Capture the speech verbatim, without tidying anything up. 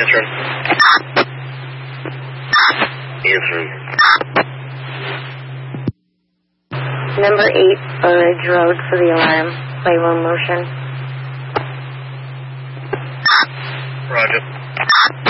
Answering. Answering. Number eight, Burridge Road for the alarm. Play low motion. Roger.